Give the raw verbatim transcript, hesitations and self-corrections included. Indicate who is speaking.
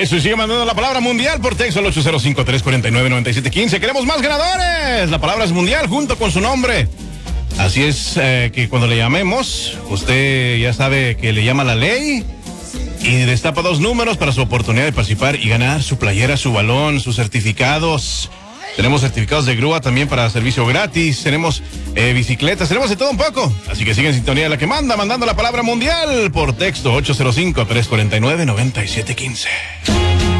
Speaker 1: Eso, y sigue mandando la palabra mundial por texto al ocho cero cinco, tres cuatro nueve, nueve siete uno cinco. Queremos más ganadores. La palabra es mundial junto con su nombre. Así es eh, que cuando le llamemos, usted ya sabe que le llama la ley y destapa dos números para su oportunidad de participar y ganar su playera, su balón, sus certificados. Tenemos certificados de grúa también para servicio gratis. Tenemos eh, bicicletas, tenemos de todo un poco. Así que sigue en sintonía de la que manda, mandando la palabra mundial por texto ocho cero cinco, tres cuatro nueve, nueve siete uno cinco.